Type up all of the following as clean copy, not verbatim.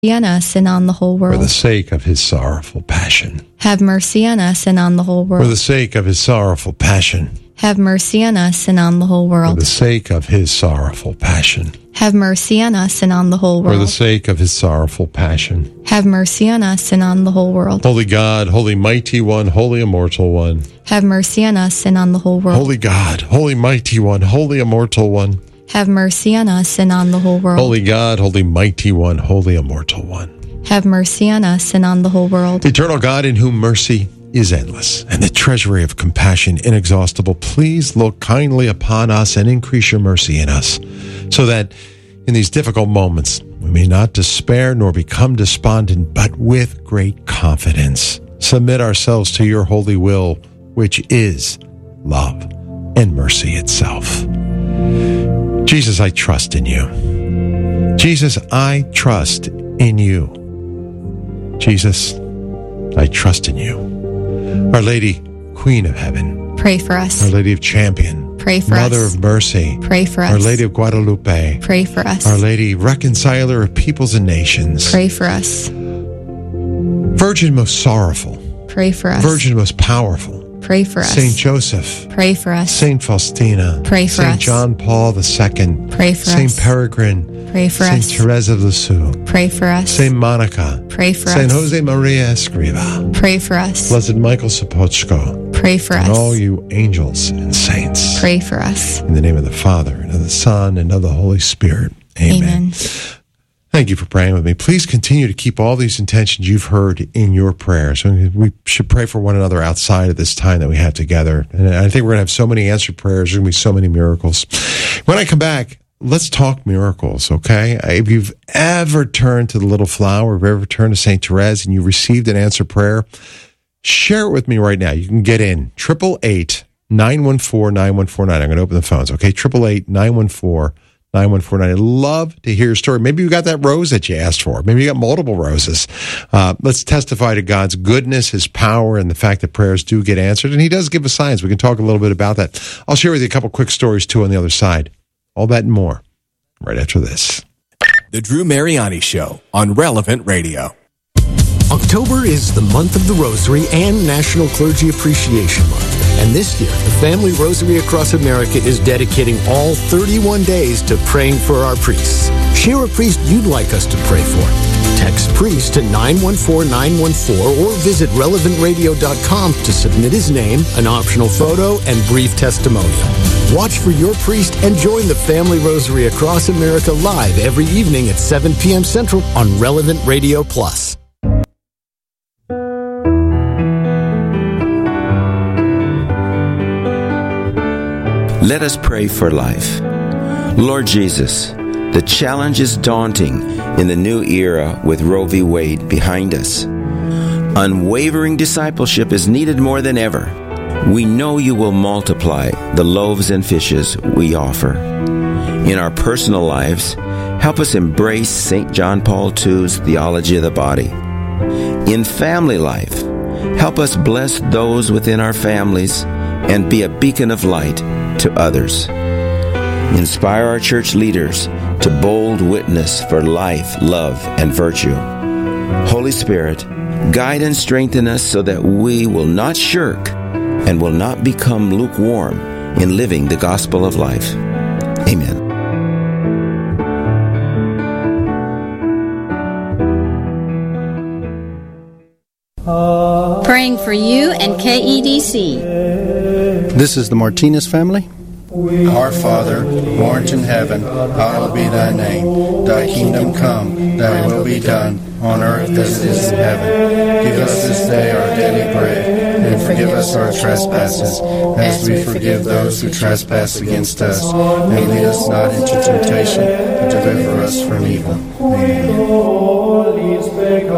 on us and on the whole world. For the sake of his sorrowful passion. Have mercy on us and on the whole world. For the sake of his sorrowful passion. Have mercy on us and on the whole For world. the sake of his sorrowful passion. Have mercy on us and on the whole For world. the sake of his sorrowful passion. Have mercy on us and on the whole world. Holy God, holy mighty one, holy immortal one. Have mercy on us and on the whole world. Holy God, holy mighty one, holy immortal one. Have mercy on us and on the whole world. Holy God, holy mighty one, holy immortal one. Have mercy on us and on the whole world. Eternal God, in whom mercy is endless, and the treasury of compassion inexhaustible, please look kindly upon us and increase your mercy in us, so that in these difficult moments we may not despair nor become despondent, but with great confidence submit ourselves to your holy will, which is love and mercy itself. Jesus, I trust in you. Jesus, I trust in you. Jesus, I trust in you. Our Lady, Queen of Heaven. Pray for us. Our Lady of Champion. Pray for Mother us. of Mercy. Pray for us. Our Lady of Guadalupe. Pray for us. Our Lady, Reconciler of peoples and nations. Pray for us. Virgin most sorrowful. Pray for us. Virgin most powerful. Pray for us. Saint Joseph. Pray for us. Saint Faustina. Pray for Saint us. John Paul II. Pray for Saint us. Peregrine. Pray for Saint us. Therese of Lisieux. Pray for us. Saint Monica. Pray for Saint us. Jose Maria Escriva. Pray for us. Blessed Michael Sopochko. Pray for us. And all you angels and saints. Pray for us. In the name of the Father, and of the Son, and of the Holy Spirit. Amen. Amen. Thank you for praying with me. Please continue to keep all these intentions you've heard in your prayers. We should pray for one another outside of this time that we have together. And I think we're going to have so many answered prayers. There's going to be so many miracles. When I come back, let's talk miracles, okay? If you've ever turned to the little flower, if you've ever turned to St. Therese and you received an answered prayer, share it with me right now. You can get in 888-914-9149. I'm going to open the phones, okay? 888-914-9149. I'd love to hear your story. Maybe you got that rose that you asked for. Maybe you got multiple roses. Let's testify to God's goodness, his power, and the fact that prayers do get answered. And he does give us signs. We can talk a little bit about that. I'll share with you a couple quick stories, too, on the other side. All that and more right after this. The Drew Mariani Show on Relevant Radio. October is the month of the Rosary and National Clergy Appreciation Month. And this year, the Family Rosary Across America is dedicating all 31 days to praying for our priests. Share a priest you'd like us to pray for. Text priest to 914-914 or visit relevantradio.com to submit his name, an optional photo, and brief testimonial. Watch for your priest and join the Family Rosary Across America live every evening at 7 p.m. Central on Relevant Radio Plus. Let us pray for life. Lord Jesus, the challenge is daunting in the new era with Roe v. Wade behind us. Unwavering discipleship is needed more than ever. We know you will multiply the loaves and fishes we offer. In our personal lives, help us embrace St. John Paul II's theology of the body. In family life, help us bless those within our families and be a beacon of light to others. Inspire our church leaders to bold witness for life, love, and virtue. Holy Spirit, guide and strengthen us so that we will not shirk and will not become lukewarm in living the gospel of life. Amen. Praying for you and KEDC. This is the Martinez family. Our Father, who art in heaven, hallowed be thy name. Thy kingdom come, thy will be done, on earth as it is in heaven. Give us this day our daily bread, and forgive us our trespasses, as we forgive those who trespass against us. And lead us not into temptation, but deliver us from evil. Amen.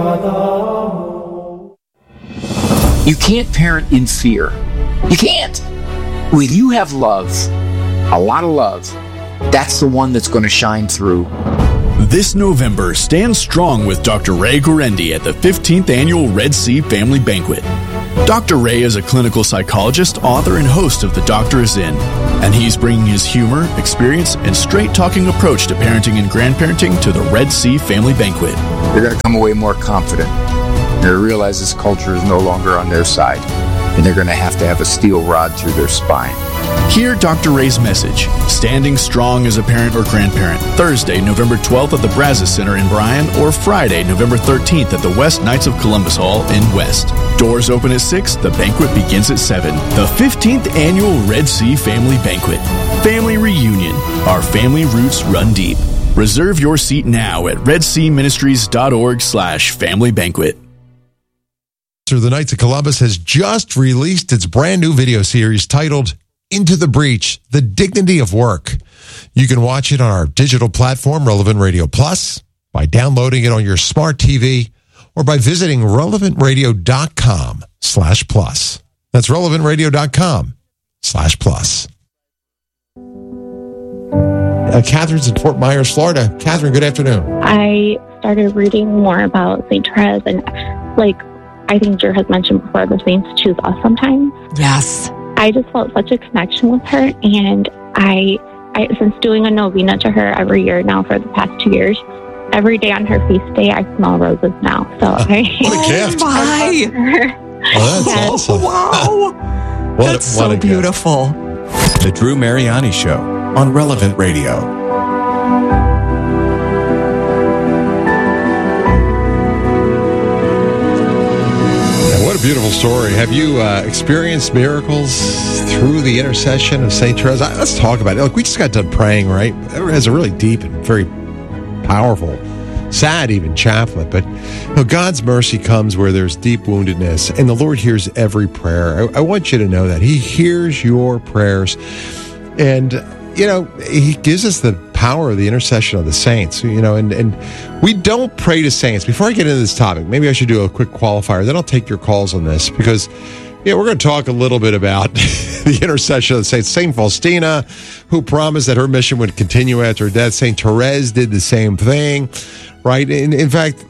You can't parent in fear. You can't. When you have love, a lot of love, that's the one that's going to shine through. This November, stand strong with Dr. Ray Guarendi at the 15th Annual Red Sea Family Banquet. Dr. Ray is a clinical psychologist, author, and host of The Doctor Is In, and he's bringing his humor, experience, and straight-talking approach to parenting and grandparenting to the Red Sea Family Banquet. They're going to come away more confident. They're going to realize this culture is no longer on their side, and they're going to have a steel rod through their spine. Hear Dr. Ray's message, Standing Strong as a Parent or Grandparent, Thursday, November 12th at the Brazos Center in Bryan, or Friday, November 13th at the West Knights of Columbus Hall in West. Doors open at 6, the banquet begins at 7. The 15th Annual Red Sea Family Banquet. Family Reunion. Our family roots run deep. Reserve your seat now at redseaministries.org/family banquet. The Knights of Columbus has just released its brand new video series titled Into the Breach, The Dignity of Work. You can watch it on our digital platform, Relevant Radio Plus, by downloading it on your smart TV, or by visiting relevantradio.com/plus. That's relevantradio.com/plus. Catherine's in Fort Myers, Florida. Catherine, good afternoon. I started reading more about St. Therese, and I think Jer has mentioned before, the saints choose us sometimes. Yes. I just felt such a connection with her, and I since doing a novena to her every year now for the past 2 years, every day on her feast day, I smell roses now. So what a gift. My. Oh, that's awesome. Wow. That's so beautiful. The Drew Mariani Show on Relevant Radio. What a beautiful story. Have you experienced miracles through the intercession of St. Therese? Let's talk about it. Look, we just got done praying, right? It has a really deep and very powerful, sad even chaplet. But God's mercy comes where there's deep woundedness, and the Lord hears every prayer. I want you to know that. He hears your prayers. And He gives us the power of the intercession of the saints, and we don't pray to saints. Before I get into this topic, maybe I should do a quick qualifier, then I'll take your calls on this, because we're going to talk a little bit about the intercession of the saints. St. Faustina, who promised that her mission would continue after her death. St. Therese did the same thing, right? In fact,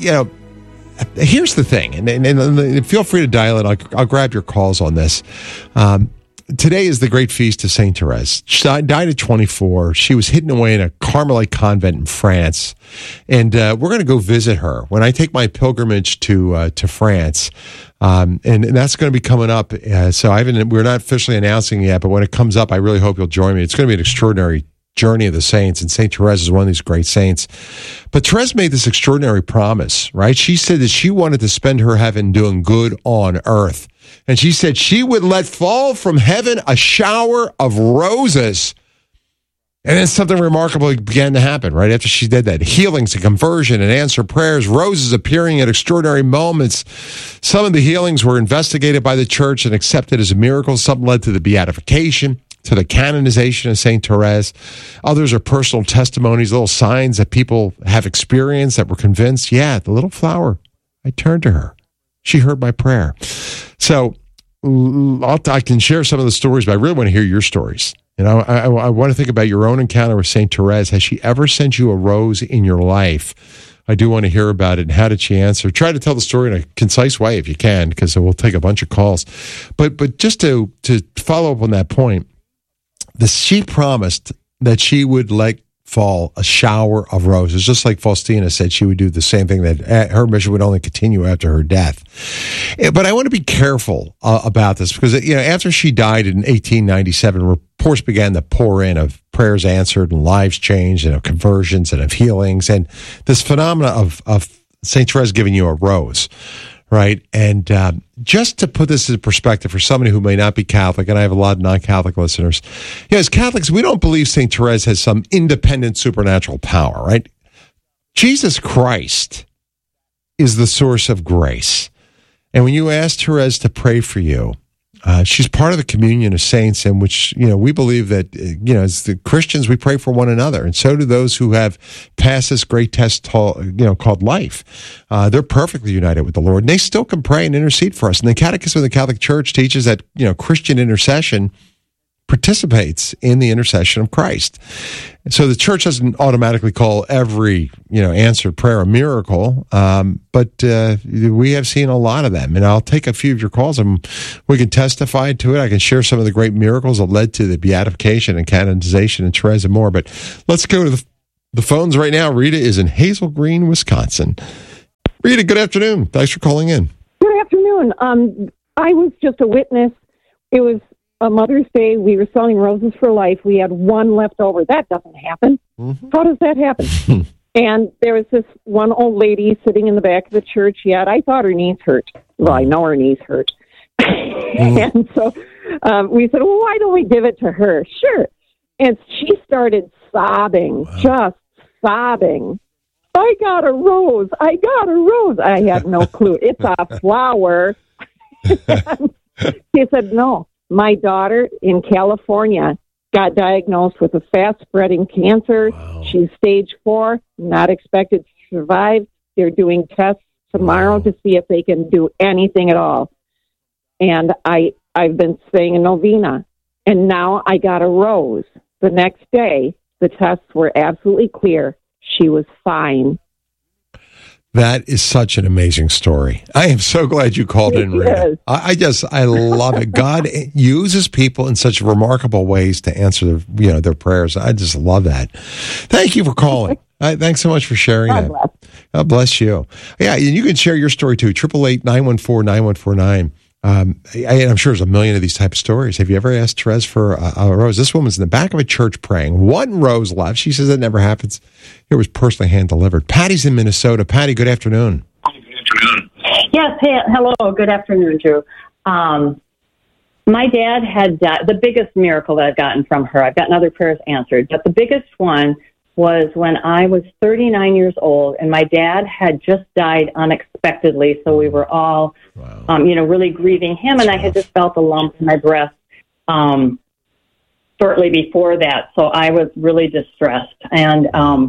here's the thing, and feel free to dial in. I'll grab your calls on this. Today is the great feast of St. Therese. She died at 24. She was hidden away in a Carmelite convent in France. And we're going to go visit her when I take my pilgrimage to France. And that's going to be coming up. So we're not officially announcing it yet, but when it comes up, I really hope you'll join me. It's going to be an extraordinary journey of the saints, and St. Therese is one of these great saints. But Therese made this extraordinary promise, right? She said that she wanted to spend her heaven doing good on earth. And she said she would let fall from heaven a shower of roses. And then something remarkable began to happen right after she did that. Healings and conversion and answered prayers, roses appearing at extraordinary moments. Some of the healings were investigated by the church and accepted as miracles. Some led to the beatification, to the canonization of St. Therese. Others are personal testimonies, little signs that people have experienced that were convinced, the little flower, I turned to her. She heard my prayer. So I can share some of the stories, but I really want to hear your stories. I want to think about your own encounter with St. Therese. Has she ever sent you a rose in your life? I do want to hear about it. And how did she answer? Try to tell the story in a concise way if you can, because we'll take a bunch of calls. But just to follow up on that point, she promised that she would let fall a shower of roses, just like Faustina said she would do the same thing, that her mission would only continue after her death. But I want to be careful about this, because after she died in 1897, reports began to pour in of prayers answered and lives changed and of conversions and of healings, and this phenomena of St. Therese giving you a rose. Right. And just to put this in perspective for somebody who may not be Catholic, and I have a lot of non-Catholic listeners, as Catholics, we don't believe St. Therese has some independent supernatural power, right? Jesus Christ is the source of grace. And when you ask Therese to pray for you, she's part of the communion of saints, in which, we believe that, as the Christians, we pray for one another. And so do those who have passed this great test, called life. They're perfectly united with the Lord, and they still can pray and intercede for us. And the Catechism of the Catholic Church teaches that, Christian intercession participates in the intercession of Christ. So the church doesn't automatically call every, answered prayer a miracle, but we have seen a lot of them. And I'll take a few of your calls and we can testify to it. I can share some of the great miracles that led to the beatification and canonization and Therese and more. But let's go to the phones right now. Rita is in Hazel Green, Wisconsin. Rita, good afternoon. Thanks for calling in. Good afternoon. I was just a witness. It was a Mother's Day. We were selling Roses for Life. We had one left over. That doesn't happen. Mm-hmm. How does that happen? And there was this one old lady sitting in the back of the church. Yet I thought her knees hurt. Well, I know her knees hurt. And so we said, well, why don't we give it to her? Sure. And she started sobbing, just sobbing. I got a rose. I got a rose. I had no clue. It's a flower. She said, no, my daughter in California got diagnosed with a fast-spreading cancer. Wow. She's stage 4, not expected to survive. They're doing tests tomorrow to see if they can do anything at all. And I've been saying a novena, and now I got a rose. The next day, the tests were absolutely clear. She was fine. That is such an amazing story. I am so glad you called in, Rita. I love it. God uses people in such remarkable ways to answer their prayers. I just love that. Thank you for calling. Thanks so much for sharing that. God bless you. Yeah, and you can share your story too. 888-914-9149. I'm sure there's a million of these type of stories. Have you ever asked Therese for a rose? This woman's in the back of a church praying. One rose left. She says that never happens. It was personally hand-delivered. Patty's in Minnesota. Patty, good afternoon. Yes, hey, hello. Good afternoon, Drew. My dad had the biggest miracle that I've gotten from her. I've gotten other prayers answered, but the biggest one was when I was 39 years old, and my dad had just died unexpectedly, so we were all, really grieving him, and I had just felt a lump in my breast shortly before that, so I was really distressed. And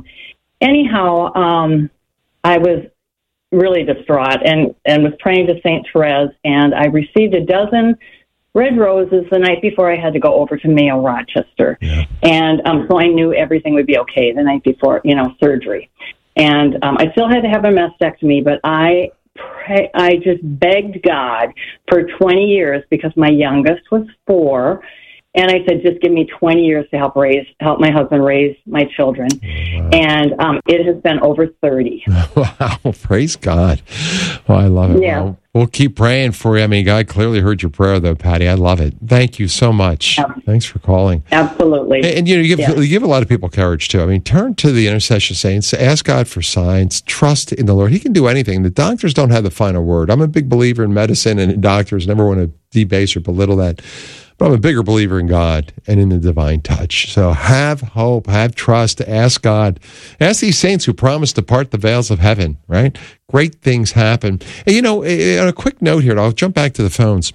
I was really distraught and was praying to St. Therese, and I received a dozen red roses the night before I had to go over to Mayo Rochester. Yeah. And so I knew everything would be okay the night before, surgery. And I still had to have a mastectomy, but I just begged God for 20 years because my youngest was 4. And I said, just give me 20 years to help my husband raise my children. Wow. And it has been over 30. Wow. Praise God. Well, I love it. Yeah. Well, we'll keep praying for you. I mean, God clearly heard your prayer, though, Patty. I love it. Thank you so much. Thanks for calling. Absolutely. And you give a lot of people courage, too. I mean, turn to the intercession saints. Ask God for signs. Trust in the Lord. He can do anything. The doctors don't have the final word. I'm a big believer in medicine and in doctors. Never want to debase or belittle that. But I'm a bigger believer in God and in the divine touch. So have hope, have trust, ask God. Ask these saints who promised to part the veils of heaven, right? Great things happen. And, on a quick note here, I'll jump back to the phones.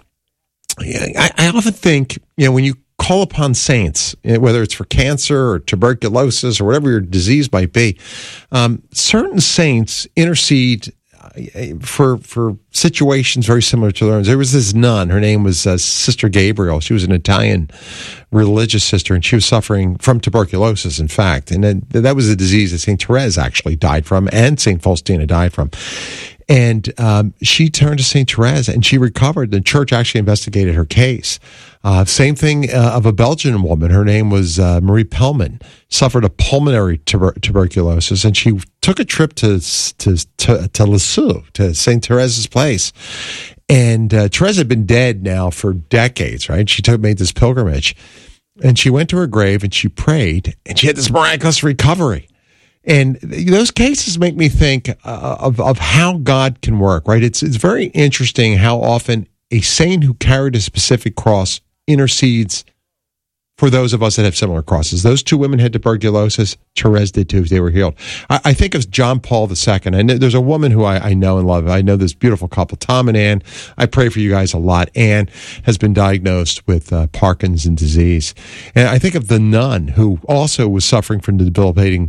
I often think, when you call upon saints, whether it's for cancer or tuberculosis or whatever your disease might be, certain saints intercede for situations very similar to their own. There was this nun. Her name was Sister Gabriel. She was an Italian religious sister, and she was suffering from tuberculosis, in fact. And then that was a disease that St. Therese actually died from, and St. Faustina died from. And she turned to St. Therese, and she recovered. The church actually investigated her case. Same thing of a Belgian woman. Her name was Marie Pellman, suffered a pulmonary tuberculosis, and she took a trip to Lisieux, to St. Therese's place. And Therese had been dead now for decades, right? She made this pilgrimage, and she went to her grave, and she prayed, and she had this miraculous recovery. And those cases make me think of how God can work, right? It's very interesting how often a saint who carried a specific cross intercedes for those of us that have similar crosses. Those 2 women had tuberculosis. Therese did too. They were healed. I think of John Paul II. And there's a woman who I know and love. I know this beautiful couple, Tom and Ann. I pray for you guys a lot. Ann has been diagnosed with Parkinson's disease. And I think of the nun who also was suffering from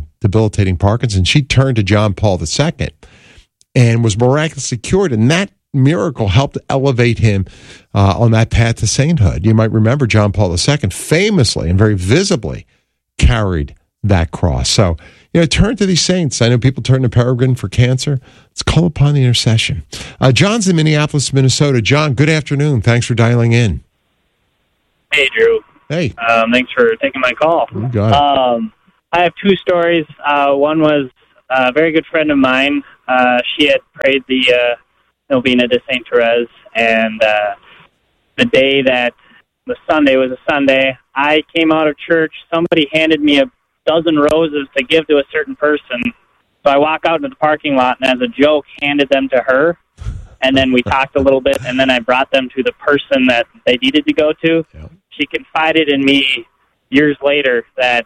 debilitating Parkinson's. She turned to John Paul II and was miraculously cured. And that miracle helped elevate him on that path to sainthood. You might remember John Paul II famously and very visibly carried that cross. So, turn to these saints. I know people turn to Peregrine for cancer. Let's call upon the intercession. John's in Minneapolis, Minnesota. John, good afternoon. Thanks for dialing in. Hey, Drew. Hey. Thanks for taking my call. You got it. I have two stories. One was a very good friend of mine. She had prayed the novena to St. Therese, and the day that the Sunday was a Sunday, I came out of church. Somebody handed me a dozen roses to give to a certain person. So I walk out into the parking lot and, as a joke, handed them to her. And then we talked a little bit, and then I brought them to the person that they needed to go to. Yep. She confided in me years later that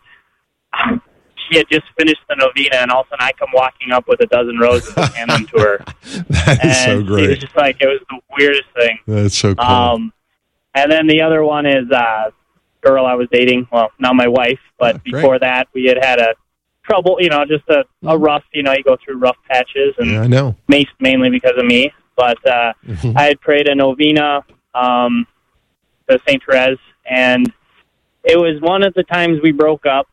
she had just finished the novena, and all of a sudden I come walking up with a dozen roses and hand them to her. That is so great. It was just like, it was the weirdest thing. That's so cool. And then the other one is a girl I was dating. Well, now my wife, but before that we had a trouble, just a rough, you go through rough patches. And yeah, I know. Mainly because of me. But I had prayed a novena to St. Therese, and it was one of the times we broke up,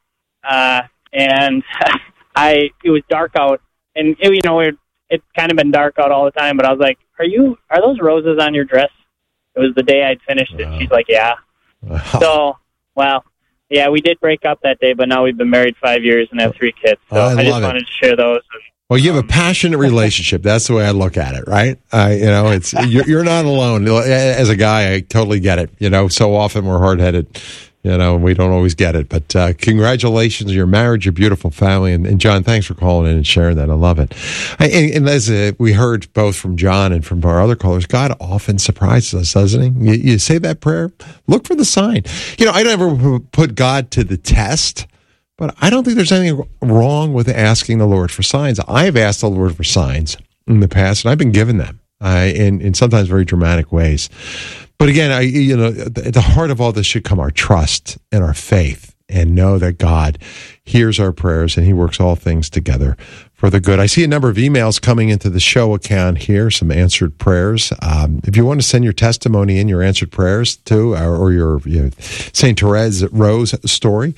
and it was dark out, and it's kind of been dark out all the time, but I was like, are those roses on your dress? It was the day I'd finished it. She's like, yeah. So, yeah, we did break up that day, but now we've been married 5 years and have 3 kids. So I just wanted to share those. Well, you have a passionate relationship. That's the way I look at it, right? It's you're not alone. As a guy, I totally get it. So often we're hard-headed, and we don't always get it. But congratulations on your marriage, your beautiful family. And John, thanks for calling in and sharing that. I love it. And as we heard both from John and from our other callers, God often surprises us, doesn't he? You say that prayer, look for the sign. I don't ever put God to the test. But I don't think there's anything wrong with asking the Lord for signs. I've asked the Lord for signs in the past, and I've been given them in sometimes very dramatic ways. But again, at the heart of all this should come our trust and our faith, and know that God hears our prayers and he works all things together for the good. I see a number of emails coming into the show account here, some answered prayers. If you want to send your testimony in, your answered prayers to, or your St. Therese Rose story,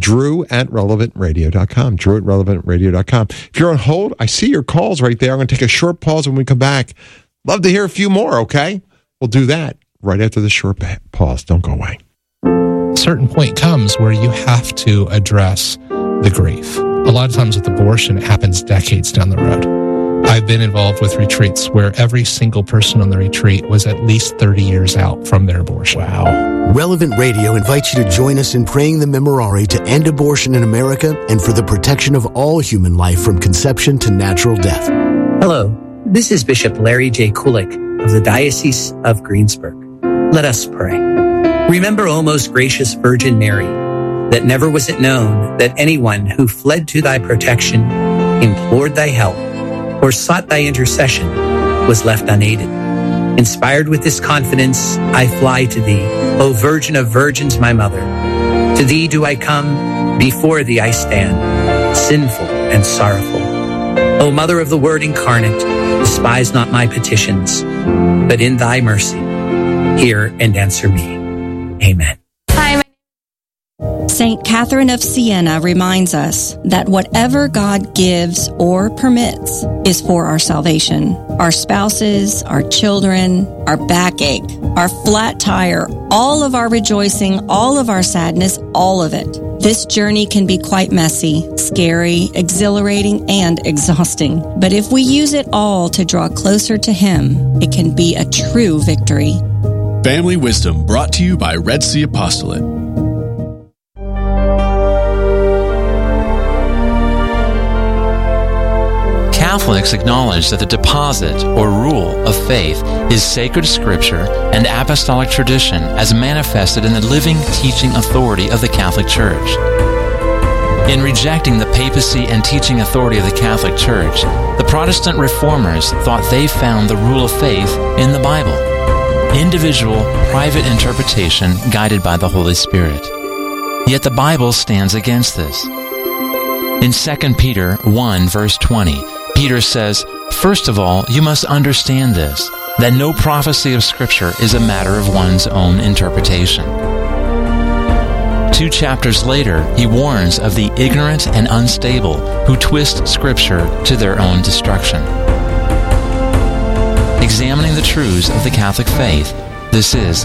drew@relevantradio.com, drew@relevantradio.com. If you're on hold, I see your calls right there. I'm going to take a short pause when we come back. Love to hear a few more, okay? We'll do that right after the short pause. Don't go away. A certain point comes where you have to address the grief. A lot of times with abortion, it happens decades down the road. I've been involved with retreats where every single person on the retreat was at least 30 years out from their abortion. Wow. Relevant Radio invites you to join us in praying the Memorare to end abortion in America and for the protection of all human life from conception to natural death. Hello, this is Bishop Larry J. Kulik of the Diocese of Greensburg. Let us pray. Remember, O most gracious Virgin Mary, that never was it known that anyone who fled to thy protection, implored thy help, or sought thy intercession was left unaided. Inspired with this confidence, I fly to thee, O Virgin of Virgins, my mother. To thee do I come, before thee I stand, sinful and sorrowful. O Mother of the Word incarnate, despise not my petitions, but in thy mercy, hear and answer me. Amen. Hi. St. Catherine of Siena reminds us that whatever God gives or permits is for our salvation. Our spouses, our children, our backache, our flat tire, all of our rejoicing, all of our sadness, all of it. This journey can be quite messy, scary, exhilarating, and exhausting. But if we use it all to draw closer to Him, it can be a true victory. Family Wisdom, brought to you by Red Sea Apostolate. Catholics acknowledge that the deposit or rule of faith is sacred scripture and apostolic tradition as manifested in the living teaching authority of the Catholic Church. In rejecting the papacy and teaching authority of the Catholic Church, the Protestant reformers thought they found the rule of faith in the Bible. Individual, private interpretation guided by the Holy Spirit. Yet the Bible stands against this. In 2 Peter 1, verse 20, Peter says, "First of all, you must understand this, that no prophecy of Scripture is a matter of one's own interpretation. 2 chapters later, he warns of the ignorant and unstable who twist Scripture to their own destruction. Examining the truths of the Catholic faith, this is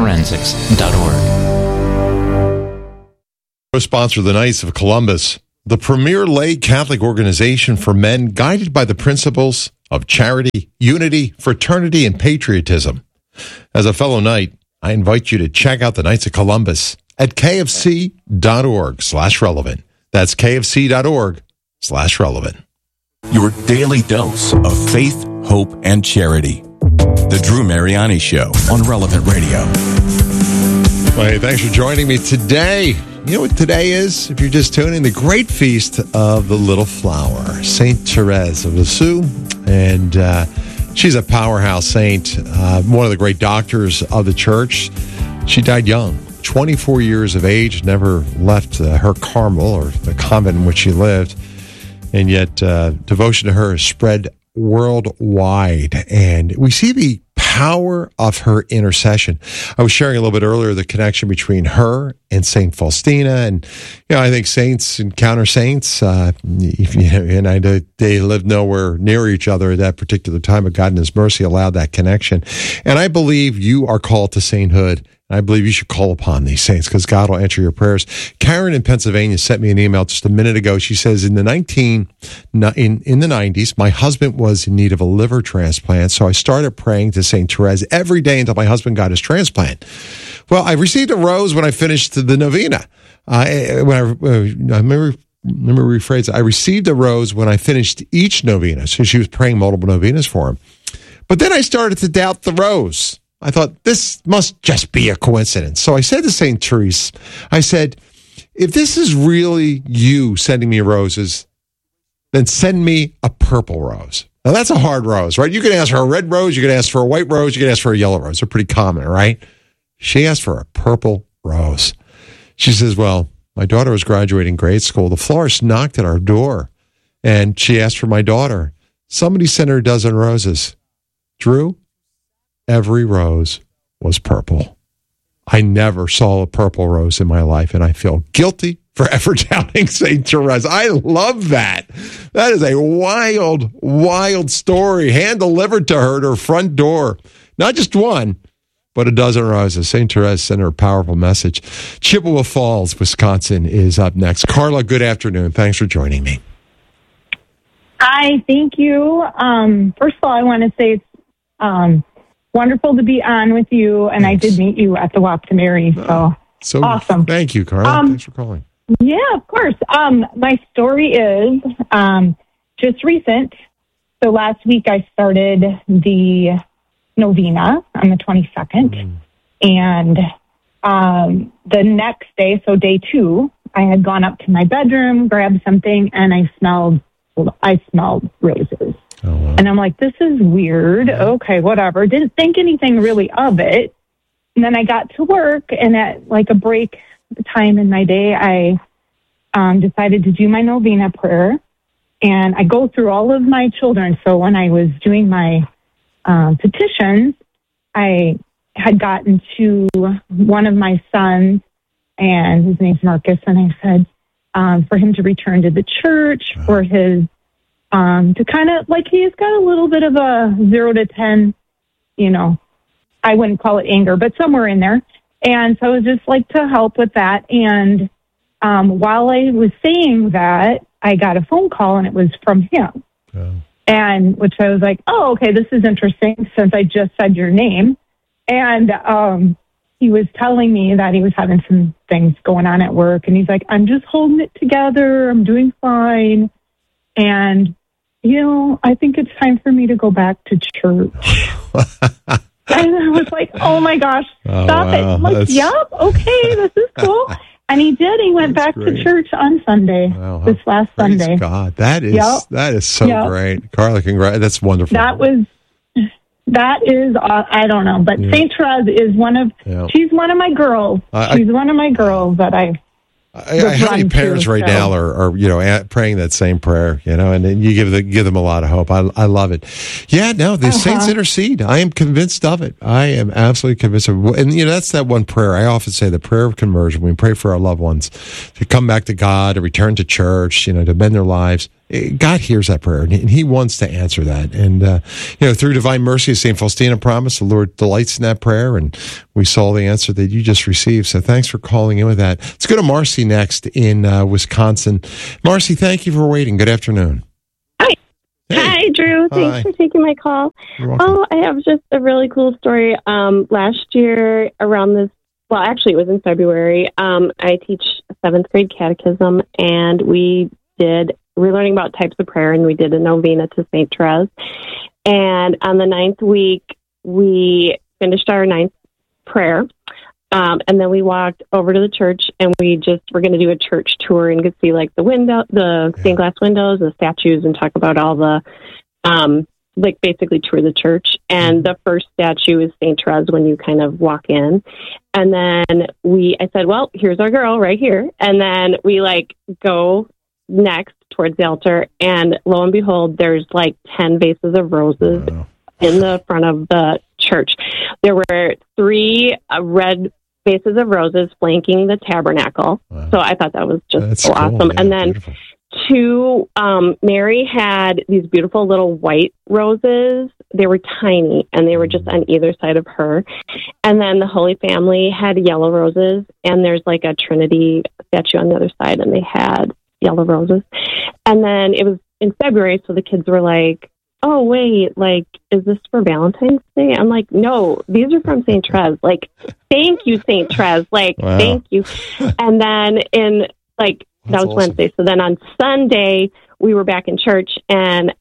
faithforensics.org. Co-sponsor of the Knights of Columbus, the premier lay Catholic organization for men guided by the principles of charity, unity, fraternity, and patriotism. As a fellow Knight, I invite you to check out the Knights of Columbus at kfc.org/relevant. That's kfc.org/relevant. Your daily dose of faith, hope, and charity. The Drew Mariani Show on Relevant Radio. Well, hey, thanks for joining me today. You know what today is? If you're just tuning, the great feast of the Little Flower, Saint Therese of Lisieux. And she's a powerhouse saint, one of the great doctors of the church. She died young, 24 years of age, never left her Carmel or the convent in which she lived. And yet devotion to her is spread worldwide. And we see the power of her intercession. I was sharing a little bit earlier the connection between her and Saint Faustina. And, you know, I think saints encounter saints. And I know they lived nowhere near each other at that particular time, but God in His mercy allowed that connection. And I believe you are called to sainthood. I believe you should call upon these saints because God will answer your prayers. Karen in Pennsylvania sent me an email just a minute ago. She says, in the 90s, my husband was in need of a liver transplant, so I started praying to St. Therese every day until my husband got his transplant. Well, I received a rose when I finished the novena. I received a rose when I finished each novena. So she was praying multiple novenas for him. But then I started to doubt the rose. I thought, this must just be a coincidence. So I said to St. Therese, I said, if this is really you sending me roses, then send me a purple rose. Now, that's a hard rose, right? You can ask for a red rose, you can ask for a white rose, you can ask for a yellow rose. They're pretty common, right? She asked for a purple rose. She says, well, my daughter was graduating grade school. The florist knocked at our door, and she asked for my daughter. Somebody sent her a dozen roses. Drew? Every rose was purple. I never saw a purple rose in my life, and I feel guilty for ever doubting St. Therese. I love that. That is a wild, wild story, hand-delivered to her at her front door. Not just one, but a dozen roses. St. Therese sent her a powerful message. Chippewa Falls, Wisconsin is up next. Carla, good afternoon. Thanks for joining me. Hi, thank you. First of all, I want to say it's wonderful to be on with you, and I did meet you at the Walk to Mary, so awesome. Thank you, Carla. Thanks for calling. Yeah, of course. My story is just recent. So last week I started the novena on the 22nd, and the next day, so day 2, I had gone up to my bedroom, grabbed something, and I smelled roses. Oh, wow. And I'm like, this is weird. Okay, whatever. Didn't think anything really of it. And then I got to work, and at like a break time in my day, I decided to do my novena prayer. And I go through all of my children. So when I was doing my petitions, I had gotten to one of my sons, and his name's Marcus, and I said for him to return to the church, for his to kind of, like, he's got a little bit of a 0 to 10, you know, I wouldn't call it anger, but somewhere in there. And so it was just like to help with that. And while I was saying that, I got a phone call, and it was from him. And which I was like, oh, okay, this is interesting since I just said your name. And he was telling me that he was having some things going on at work. And he's like, I'm just holding it together. I'm doing fine. And, you know, I think it's time for me to go back to church. And I was like, oh, my gosh, stop it. I'm like, yep, okay, this is cool. And he did. He went back to church on Sunday, this last Sunday. God, that is so great. Carla, congrats. That's wonderful. That is, I don't know, but St. Therese is she's one of my girls. She's one of my girls that how many parents right now are praying that same prayer, and then you give them a lot of hope. I love it. Yeah, no, the saints intercede. I am convinced of it. I am absolutely convinced of it. And that's that one prayer. I often say the prayer of conversion. We pray for our loved ones to come back to God, to return to church, to mend their lives. God hears that prayer, and He wants to answer that. And, through divine mercy, as St. Faustina promised, the Lord delights in that prayer, and we saw the answer that you just received. So thanks for calling in with that. Let's go to Marcy next in Wisconsin. Marcy, thank you for waiting. Good afternoon. Hi. Hey. Hi, Drew. Thanks for taking my call. Oh, I have just a really cool story. Last year, around this, well, actually, it was in February. I teach 7th grade catechism, and we're learning about types of prayer, and we did a novena to St. Therese. And on the 9th week, we finished our 9th prayer, and then we walked over to the church, and we're going to do a church tour and could see like the stained glass windows, the statues, and talk about all the, basically tour the church. And the first statue is St. Therese when you kind of walk in. And then I said, well, here's our girl right here. And then we go next towards the altar, and lo and behold, there's 10 vases of roses in the front of the church. There were 3 red vases of roses flanking the tabernacle. Wow. So I thought that was just so awesome. Yeah, and then beautiful. 2, Mary had these beautiful little white roses. They were tiny, and they were just on either side of her. And then the Holy Family had yellow roses, and there's a Trinity statue on the other side, and they had yellow roses. And then it was in February, so the kids were like, oh, wait, is this for Valentine's Day? I'm like, no, these are from St. Therese. Thank you, St. Therese. Wow. Thank you. And then that was awesome. Wednesday. So then on Sunday, we were back in church, and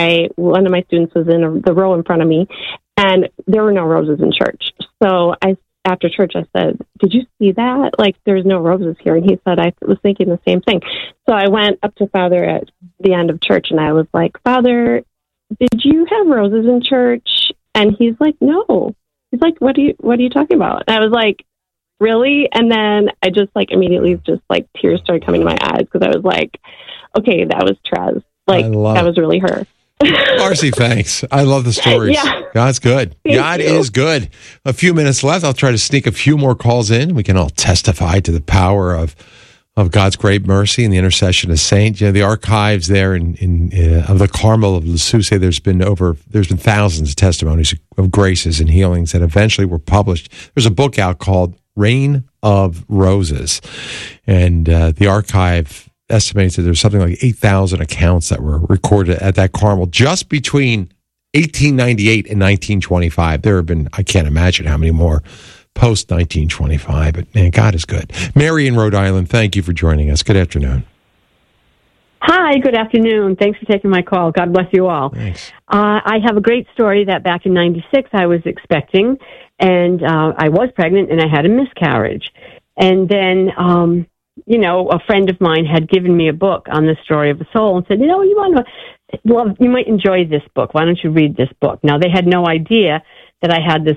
one of my students was in the row in front of me, and there were no roses in church. So after church, I said, did you see that? There's no roses here. And he said, I was thinking the same thing. So I went up to Father at the end of church, and I was like, Father, did you have roses in church? And he's like, no. He's like, what are you talking about? And I was like, really? And then I just immediately tears started coming to my eyes, because I was like, okay, that was Therese. That was really her. Marcy, thanks. I love the stories. Yeah. God's good. God is good. A few minutes left. I'll try to sneak a few more calls in. We can all testify to the power of God's great mercy and the intercession of saints. The archives there of the Carmel of Lisieux say there's been thousands of testimonies of graces and healings that eventually were published. There's a book out called Rain of Roses, and the archive estimates that there's something like 8,000 accounts that were recorded at that Carmel just between 1898 and 1925. There have been, I can't imagine how many more post 1925, but man, God is good. Mary in Rhode Island, thank you for joining us. Good afternoon. Hi, good afternoon. Thanks for taking my call. God bless you all. Thanks. I have a great story that back in 96 I was expecting, and I was pregnant, and I had a miscarriage. And then, a friend of mine had given me a book on the story of a soul and said, you might enjoy this book. Why don't you read this book? Now, they had no idea that I had this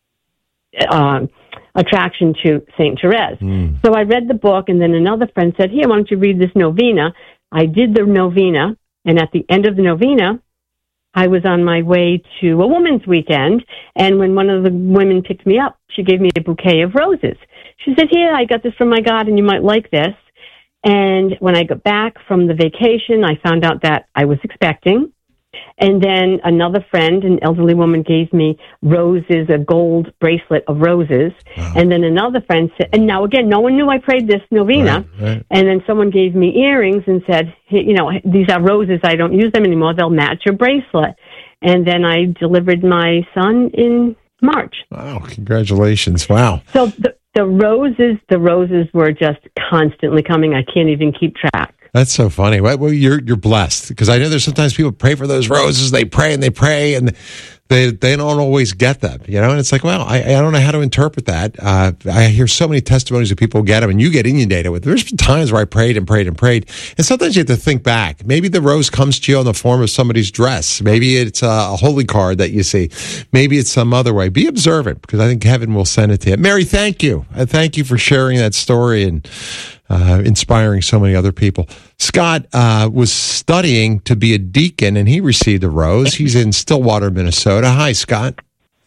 attraction to St. Therese. So I read the book, and then another friend said, here, why don't you read this novena? I did the novena, and at the end of the novena, I was on my way to a woman's weekend, and when one of the women picked me up, she gave me a bouquet of roses. She said, here, I got this from my God, and you might like this. And when I got back from the vacation, I found out that I was expecting. And then another friend, an elderly woman, gave me roses, a gold bracelet of roses. Wow. And then another friend said, and now again, no one knew I prayed this novena. Right. And then someone gave me earrings and said, hey, these are roses. I don't use them anymore. They'll match your bracelet. And then I delivered my son in March. Wow. Congratulations. Wow. So the roses were just constantly coming. I can't even keep track. That's so funny. Well, you're blessed, because I know there's sometimes people pray for those roses. They pray and they don't always get them, and it's like, well, I don't know how to interpret that. I hear so many testimonies of people who get them, and you get inundated with. There's been times where I prayed and prayed and prayed, and sometimes you have to think back. Maybe the rose comes to you in the form of somebody's dress. Maybe it's a holy card that you see. Maybe it's some other way. Be observant, because I think heaven will send it to you. Mary, thank you. Thank you for sharing that story and inspiring so many other people. Scott was studying to be a deacon, and he received a rose. He's in Stillwater, Minnesota. Hi, Scott.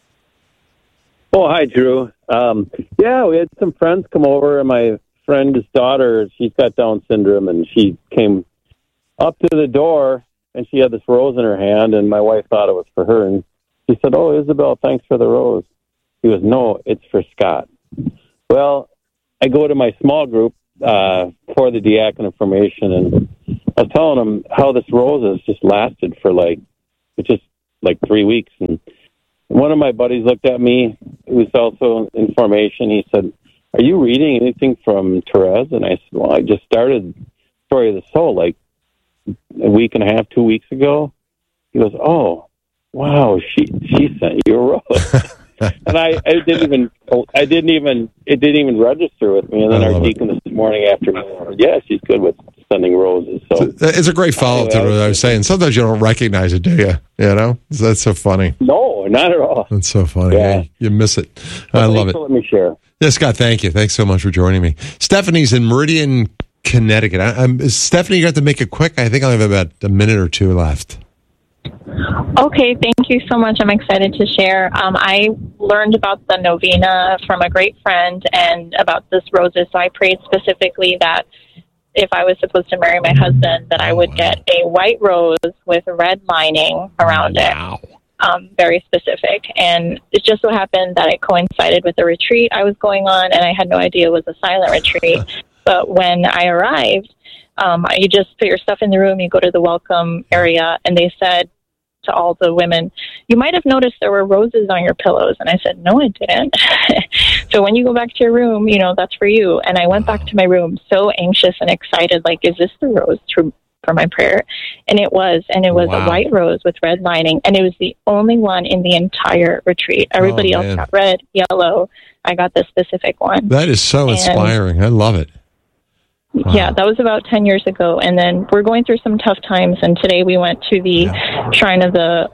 Oh, hi, Drew. We had some friends come over, and my friend's daughter, she's got Down syndrome, and she came up to the door, and she had this rose in her hand, and my wife thought it was for her, and she said, "Oh, Isabel, thanks for the rose." He goes, "No, it's for Scott." Well, I go to my small group for the diaconate formation, and I was telling them how this rose has just lasted for like 3 weeks. And one of my buddies looked at me, who's also in formation. He said, "Are you reading anything from Therese?" And I said, "Well, I just started Story of the Soul like a week and a half, 2 weeks ago." He goes, "Oh, wow, she sent you a rose." And it didn't even register with me. And then our deacon this morning after me said, "Yeah, she's good with sending roses." So it's a great follow-up to what I was saying. Sometimes you don't recognize it, do you? That's so funny. No, not at all. That's so funny. Yeah. You miss it. I love it. Let me share. Yeah, Scott, thank you. Thanks so much for joining me. Stephanie's in Meridian, Connecticut. Stephanie, you have to make it quick. I think I have about a minute or two left. Okay, thank you so much. I'm excited to share. I learned about the novena from a great friend and about this roses. So I prayed specifically that if I was supposed to marry my husband, that I would get a white rose with red lining around it. Very specific. And it just so happened that it coincided with the retreat I was going on, and I had no idea it was a silent retreat. But when I arrived, you just put your stuff in the room, you go to the welcome area, and they said to all the women, "You might have noticed there were roses on your pillows." And I said, "No, I didn't." So when you go back to your room, that's for you. And I went back to my room so anxious and excited, like, is this the rose for my prayer? And it was a white rose with red lining, and it was the only one in the entire retreat. Everybody else got red, yellow. I got this specific one. That is so inspiring. I love it. Wow. Yeah, that was about 10 years ago. And then we're going through some tough times. And today we went to the Shrine of the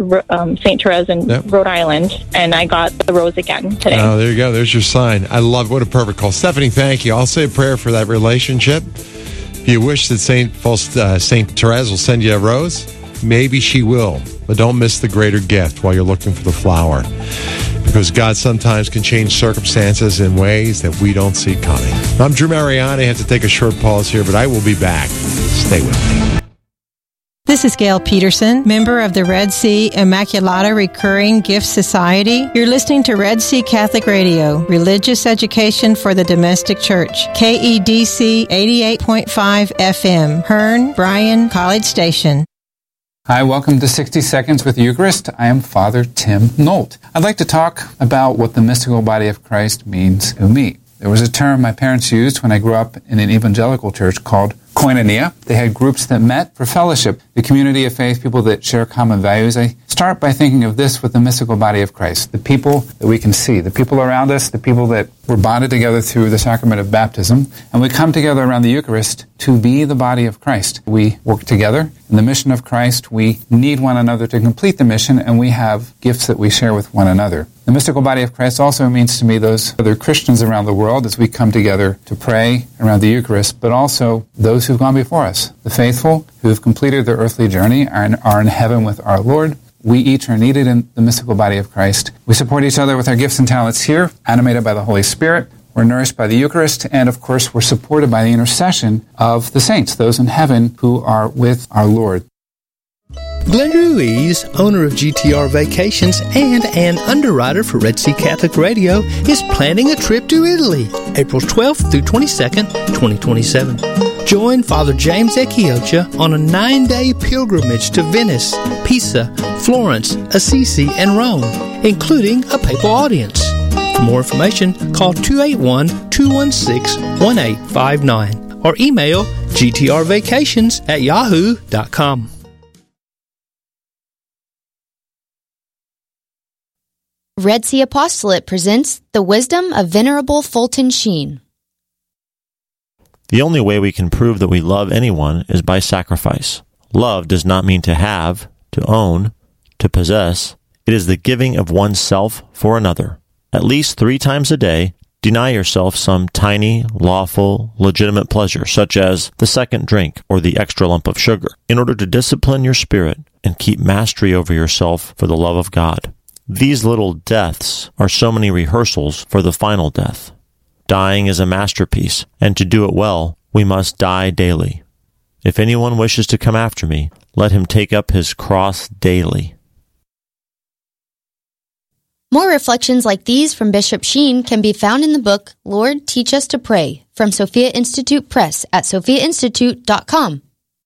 St. Therese in Rhode Island, and I got the rose again today. Oh, there you go. There's your sign. I love it. What a perfect call. Stephanie, thank you. I'll say a prayer for that relationship. If you wish that St. Therese will send you a rose, maybe she will. But don't miss the greater gift while you're looking for the flower. Because God sometimes can change circumstances in ways that we don't see coming. I'm Drew Mariani. I have to take a short pause here, but I will be back. Stay with me. This is Gail Peterson, member of the Red Sea Immaculata Recurring Gift Society. You're listening to Red Sea Catholic Radio, religious education for the domestic church. KEDC 88.5 FM, Hearn, Bryan, College Station. Hi, welcome to 60 Seconds with Eucharist. I am Father Tim Nolt. I'd like to talk about what the mystical body of Christ means to me. There was a term my parents used when I grew up in an evangelical church called koinonia. They had groups that met for fellowship, the community of faith, people that share common values. I start by thinking of this with the mystical body of Christ, the people that we can see, the people around us, the people that were bonded together through the sacrament of baptism, and we come together around the Eucharist to be the body of Christ. We work together in the mission of Christ. We need one another to complete the mission, and we have gifts that we share with one another. The mystical body of Christ also means to me those other Christians around the world as we come together to pray around the Eucharist, but also those who've gone before us, the faithful who have completed their earthly journey and are in heaven with our Lord. We each are needed in the mystical body of Christ. We support each other with our gifts and talents here, animated by the Holy Spirit. We're nourished by the Eucharist, and of course we're supported by the intercession of the saints, those in heaven who are with our Lord. Glenn Ruiz, owner of GTR Vacations and an underwriter for Red Sea Catholic Radio, is planning a trip to Italy, April 12th through 22nd, 2027. Join Father James Echiocha on a 9-day pilgrimage to Venice, Pisa, Florence, Assisi, and Rome, including a papal audience. For more information, call 281-216-1859 or email gtrvacations@yahoo.com. Red Sea Apostolate presents The Wisdom of Venerable Fulton Sheen. The only way we can prove that we love anyone is by sacrifice. Love does not mean to have, to own, to possess. It is the giving of oneself for another. At least 3 times a day, deny yourself some tiny, lawful, legitimate pleasure, such as the second drink or the extra lump of sugar, in order to discipline your spirit and keep mastery over yourself for the love of God. These little deaths are so many rehearsals for the final death. Dying is a masterpiece, and to do it well, we must die daily. If anyone wishes to come after me, let him take up his cross daily. More reflections like these from Bishop Sheen can be found in the book, Lord, Teach Us to Pray, from Sophia Institute Press at sophiainstitute.com.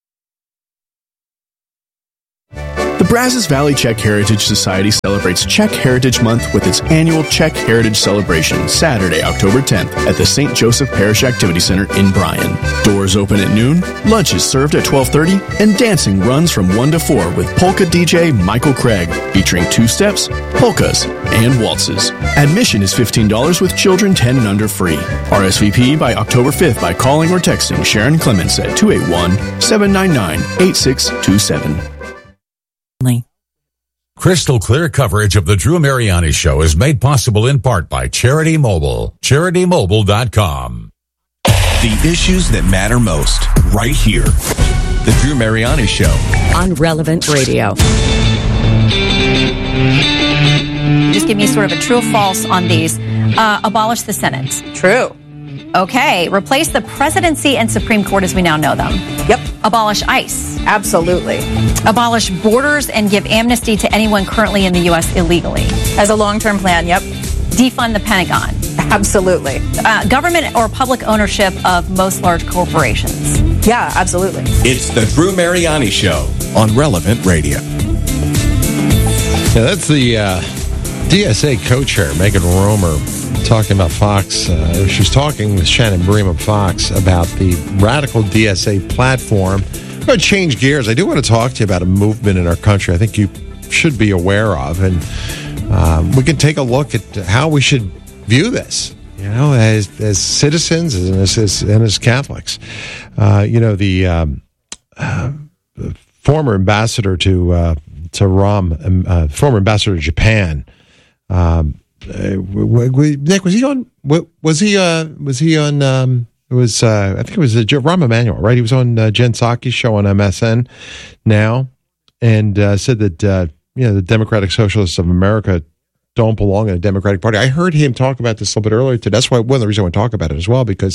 The Brazos Valley Czech Heritage Society celebrates Czech Heritage Month with its annual Czech Heritage Celebration, Saturday, October 10th, at the St. Joseph Parish Activity Center in Bryan. Doors open at noon, lunch is served at 12:30, and dancing runs from 1 to 4 with polka DJ Michael Craig, featuring 2-steps, polkas, and waltzes. Admission is $15 with children 10 and under free. RSVP by October 5th by calling or texting Sharon Clements at 281-799-8627. Crystal clear coverage of the Drew Mariani Show is made possible in part by Charity Mobile. CharityMobile.com. The issues that matter most, right here. The Drew Mariani Show. On Relevant Radio. Just give me sort of a true or false on these. Abolish the Senate. True. Okay. Replace the presidency and Supreme Court as we now know them. Yep. Abolish ICE. Absolutely. Abolish borders and give amnesty to anyone currently in the U.S. illegally. As a long-term plan, yep. Defund the Pentagon. Absolutely. Government or public ownership of most large corporations. Yeah, absolutely. It's the Drew Mariani Show on Relevant Radio. Yeah, that's the DSA co-chair, Megan Romer, talking about Fox. She was talking with Shannon Bream of Fox about the radical DSA platform. I'm going to change gears. I do want to talk to you about a movement in our country I think you should be aware of, and we can take a look at how we should view this, you know, as citizens and as Catholics. The former ambassador to former ambassador to Japan. Nick, was he on? Was he on? I think it was Rahm Emanuel, right? He was on Jen Psaki's show on MSN now, and said that the Democratic Socialists of America don't belong in a Democratic Party. I heard him talk about this a little bit earlier today. That's why one of the reasons I want to talk about it as well, because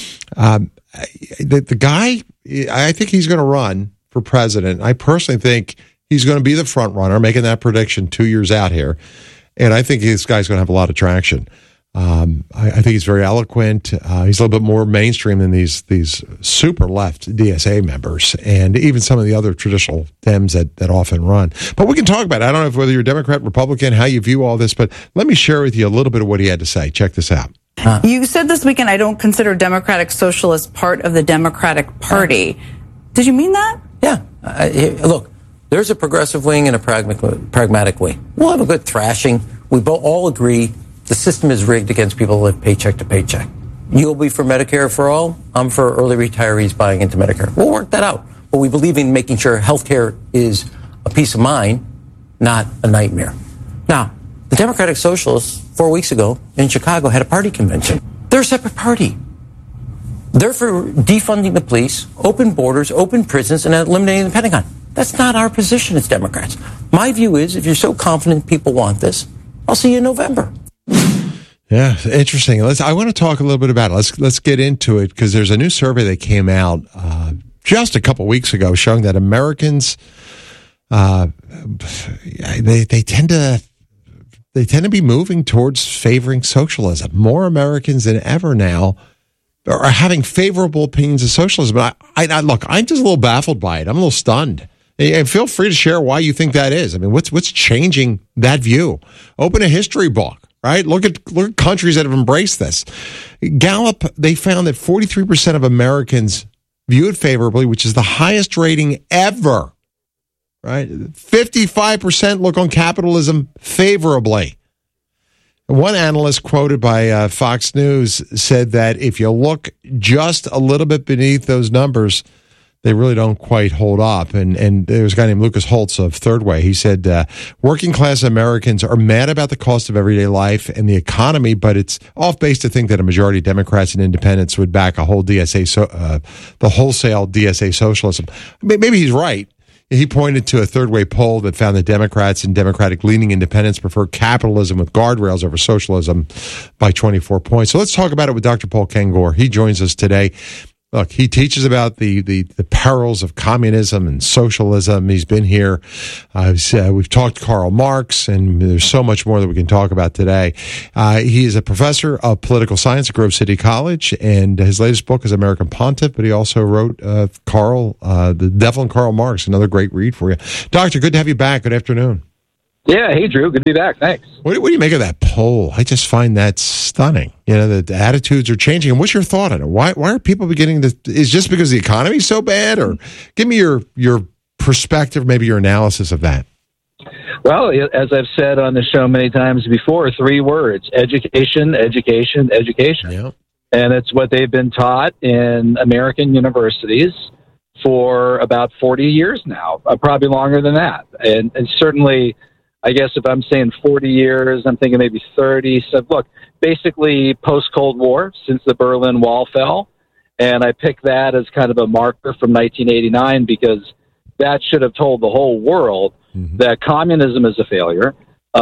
the guy, I think he's going to run for president. I personally think he's going to be the front runner, making that prediction 2 years out here. And I think this guy's going to have a lot of traction. I think he's very eloquent. He's a little bit more mainstream than these super left DSA members and even some of the other traditional Dems that often run. But we can talk about it. I don't know whether you're Democrat, Republican, how you view all this, but let me share with you a little bit of what he had to say. Check this out. You said this weekend, I don't consider Democratic Socialists part of the Democratic Party. Did you mean that? Yeah. Look, there's a progressive wing and a pragmatic wing. We'll have a good thrashing. We all agree the system is rigged against people who live paycheck to paycheck. You'll be for Medicare for all. I'm for early retirees buying into Medicare. We'll work that out. But we believe in making sure health care is a peace of mind, not a nightmare. Now, the Democratic Socialists 4 weeks ago in Chicago had a party convention. They're a separate party. They're for defunding the police, open borders, open prisons, and eliminating the Pentagon. That's not our position as Democrats. My view is, if you're so confident people want this, I'll see you in November. Yeah, interesting. I want to talk a little bit about it. Let's get into it, because there's a new survey that came out just a couple weeks ago showing that Americans they tend to be moving towards favoring socialism. More Americans than ever now are having favorable opinions of socialism. I look, I'm just a little baffled by it. I'm a little stunned. And feel free to share why you think that is. I mean, what's changing that view? Open a history book, right? Look at countries that have embraced this. Gallup, they found that 43% of Americans view it favorably, which is the highest rating ever, right? 55% look on capitalism favorably. One analyst quoted by Fox News said that if you look just a little bit beneath those numbers, they really don't quite hold up. And there's a guy named Lucas Holtz of Third Way. He said, working class Americans are mad about the cost of everyday life and the economy, but it's off base to think that a majority of Democrats and independents would back a whole the wholesale DSA socialism. Maybe he's right. He pointed to a Third Way poll that found that Democrats and Democratic-leaning independents prefer capitalism with guardrails over socialism by 24 points. So let's talk about it with Dr. Paul Kengor. He joins us today. Look, he teaches about the perils of communism and socialism. He's been here. We've talked Karl Marx, and there's so much more that we can talk about today. He is a professor of political science at Grove City College, and his latest book is American Pontiff, but he also wrote The Devil and Karl Marx, another great read for you. Doctor, good to have you back. Good afternoon. Yeah, hey, Drew. Good to be back. Thanks. What do you make of that poll? I just find that stunning. You know, the attitudes are changing. And what's your thought on it? Why are people beginning to... Is it just because the economy is so bad? Or give me your perspective, maybe your analysis of that. Well, as I've said on the show many times before, 3 words: education, education, education. Yeah. And it's what they've been taught in American universities for about 40 years now, probably longer than that. And certainly... I guess if I'm saying 40 years, I'm thinking maybe 30. So look, basically post-Cold War, since the Berlin Wall fell. And I picked that as kind of a marker from 1989 because that should have told the whole world that communism is a failure,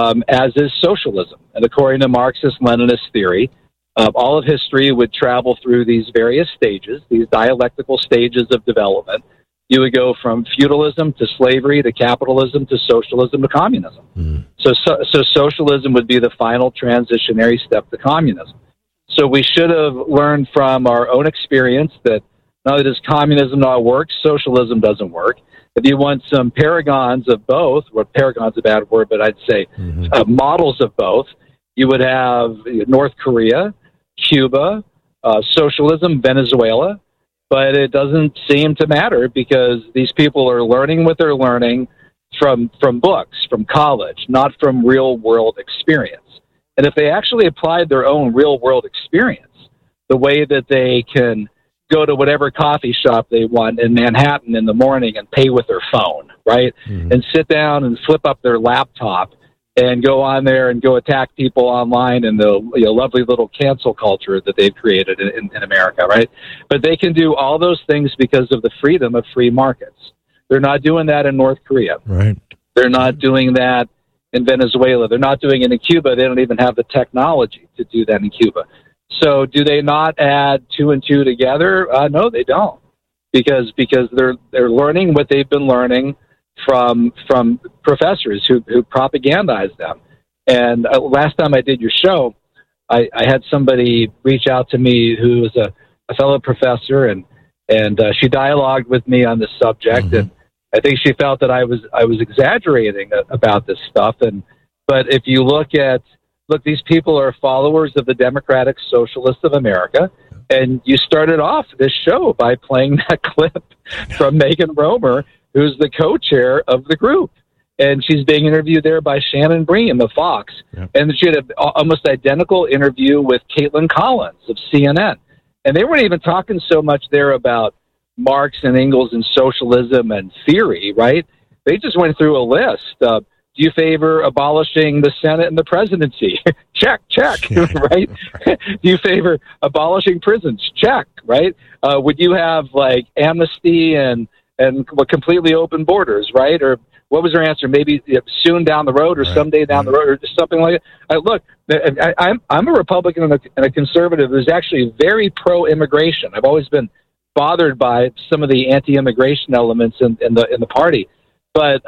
as is socialism. And according to Marxist-Leninist theory, all of history would travel through these various stages, these dialectical stages of development. You would go from feudalism to slavery to capitalism to socialism to communism. So socialism would be the final transitionary step to communism. So we should have learned from our own experience that not only does communism not work, socialism doesn't work. If you want some paragons of both, well, paragon's a bad word, but I'd say models of both, you would have North Korea, Cuba, socialism, Venezuela. But it doesn't seem to matter because these people are learning what they're learning from books, from college, not from real-world experience. And if they actually applied their own real-world experience, the way that they can go to whatever coffee shop they want in Manhattan in the morning and pay with their phone, right, and sit down and flip up their laptop and go on there and go attack people online in the lovely little cancel culture that they've created in America, right? But they can do all those things because of the freedom of free markets. They're not doing that in North Korea. Right. They're not doing that in Venezuela. They're not doing it in Cuba. They don't even have the technology to do that in Cuba. So do they not add 2 and 2 together? No, they don't. Because they're learning what they've been learning from professors who propagandize them. And last time I did your show, I had somebody reach out to me who was a fellow professor, and she dialogued with me on this subject, and I think she felt that I was exaggerating about this stuff. But if you look, these people are followers of the Democratic Socialists of America. And you started off this show by playing that clip from Megan Romer, who's the co-chair of the group. And she's being interviewed there by Shannon Bream of Fox. Yep. And she had an almost identical interview with Caitlin Collins of CNN. And they weren't even talking so much there about Marx and Engels and socialism and theory, right? They just went through a list. Do you favor abolishing the Senate and the presidency? Check, right? Do you favor abolishing prisons? Check, right? Would you have like amnesty and completely open borders, right? Or what was her answer? Maybe soon down the road or someday down the road or something like that. Look, I'm a Republican and a conservative who's actually very pro-immigration. I've always been bothered by some of the anti-immigration elements in the party. But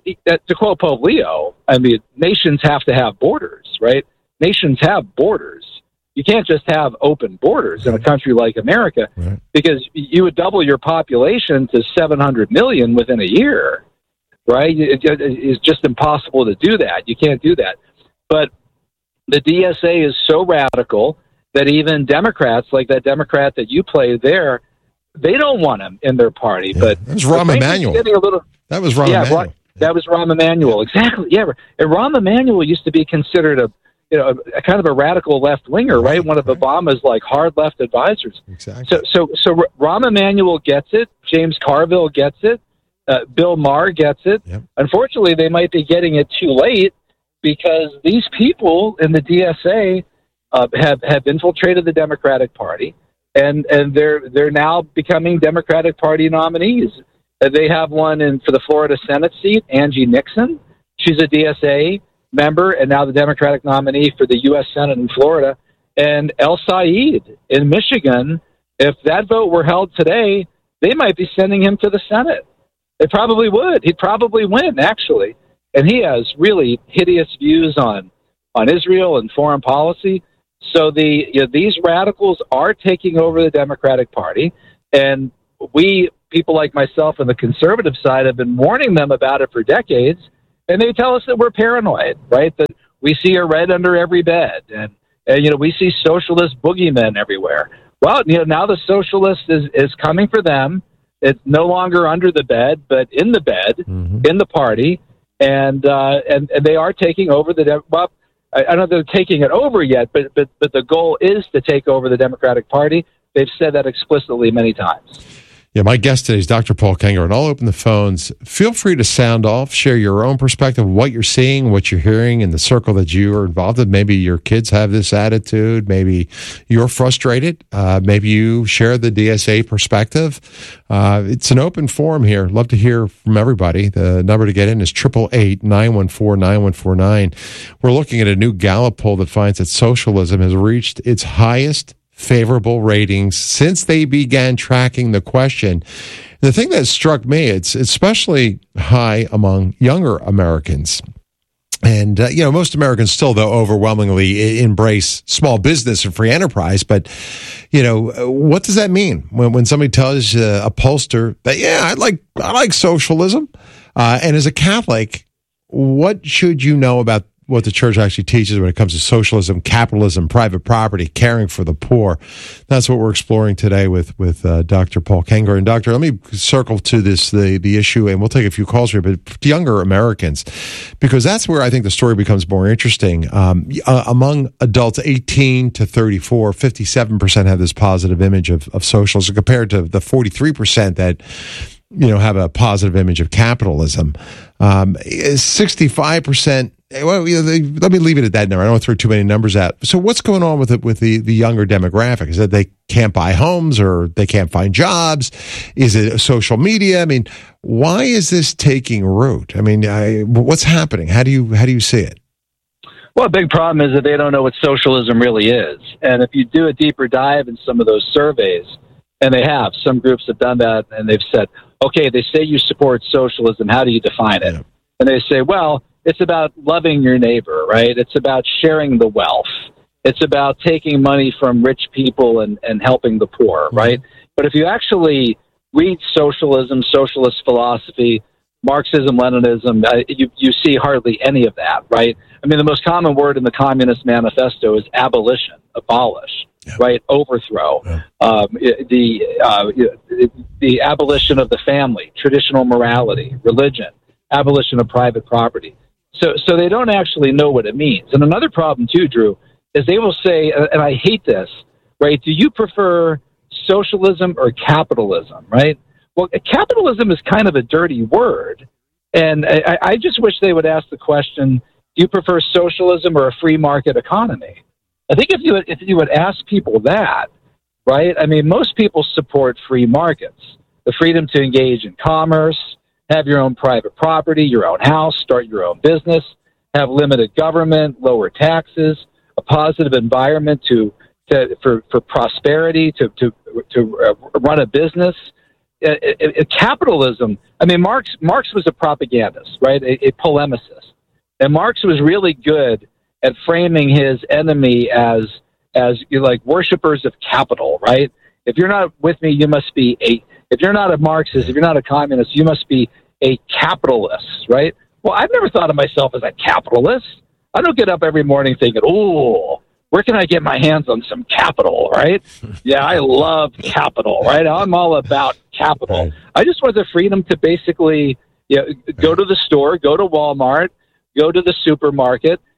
to quote Pope Leo, I mean, nations have to have borders, right? Nations have borders. You can't just have open borders in a country like America because you would double your population to 700 million within a year, right? It's just impossible to do that. You can't do that. But the DSA is so radical that even Democrats, like that Democrat that you played there, they don't want him in their party. Yeah, but that was Rahm Emanuel. That was Rahm Emanuel. That was Rahm Emanuel. Exactly. Yeah. And Rahm Emanuel used to be considered a kind of a radical left winger, right? One of Obama's like hard left advisors. Exactly. So Rahm Emanuel gets it. James Carville gets it. Bill Maher gets it. Yep. Unfortunately, they might be getting it too late because these people in the DSA have infiltrated the Democratic Party, and they're now becoming Democratic Party nominees. They have one for the Florida Senate seat, Angie Nixon. She's a DSA member and now the Democratic nominee for the U.S. Senate in Florida. And El Said in Michigan, if that vote were held today, they might be sending him to the Senate. They probably would. He'd probably win, actually. And he has really hideous views on Israel and foreign policy. So these radicals are taking over the Democratic Party. And we, people like myself on the conservative side, have been warning them about it for decades. And they tell us that we're paranoid, right? That we see a red under every bed. And we see socialist boogeymen everywhere. Well, now the socialist is coming for them. It's no longer under the bed, but in the bed, in the party, and they are taking over well, I don't know if they're taking it over yet, but the goal is to take over the Democratic Party. They've said that explicitly many times. Yeah, my guest today is Dr. Paul Kengor, and I'll open the phones. Feel free to sound off, share your own perspective of what you're seeing, what you're hearing in the circle that you are involved in. Maybe your kids have this attitude. Maybe you're frustrated. Maybe you share the DSA perspective. It's an open forum here. Love to hear from everybody. The number to get in is 888-914-9149. We're looking at a new Gallup poll that finds that socialism has reached its highest favorable ratings since they began tracking the question. The thing that struck me, it's especially high among younger Americans. And, most Americans still, though, overwhelmingly embrace small business and free enterprise. But, what does that mean when somebody tells a pollster that, I like socialism? And as a Catholic, what should you know about what the church actually teaches when it comes to socialism, capitalism, private property, caring for the poor? That's what we're exploring today with Dr. Paul Kengor. And Doctor, let me circle to the issue, and we'll take a few calls here, but younger Americans, because that's where I think the story becomes more interesting. Among adults 18 to 34, 57% have this positive image of socialism compared to the 43% that have a positive image of capitalism. 65%. Well, let me leave it at that number. I don't want to throw too many numbers out. So what's going on with the younger demographic? Is that they can't buy homes or they can't find jobs? Is it social media? I mean, why is this taking root? I mean, what's happening? How do you see it? Well, a big problem is that they don't know what socialism really is. And if you do a deeper dive in some of those surveys, and they have, some groups have done that, and they've said, okay, they say you support socialism. How do you define it? And they say, well, it's about loving your neighbor, right? It's about sharing the wealth. It's about taking money from rich people and helping the poor, right? But if you actually read socialism, socialist philosophy, Marxism, Leninism, you see hardly any of that, right? I mean, the most common word in the Communist Manifesto is abolition, abolish, right? Overthrow, the abolition of the family, traditional morality, religion, abolition of private property. So they don't actually know what it means. And another problem too, Drew, is they will say, and I hate this, right? Do you prefer socialism or capitalism, right? Well, capitalism is kind of a dirty word. And I just wish they would ask the question, do you prefer socialism or a free market economy? I think if you would ask people that, right? I mean, most people support free markets, the freedom to engage in commerce, have your own private property, your own house, start your own business, have limited government, lower taxes, a positive environment for prosperity, to run a business. Capitalism. I mean, Marx was a propagandist, right? A polemicist, and Marx was really good at framing his enemy as like worshipers of capital, right? If you're not with me, you must be if you're not a Marxist, if you're not a communist, you must be a capitalist, right? Well, I've never thought of myself as a capitalist. I don't get up every morning thinking, oh, where can I get my hands on some capital, right? Yeah, I love capital, right? I'm all about capital. Right. I just want the freedom to basically go to the store, go to Walmart, go to the supermarket,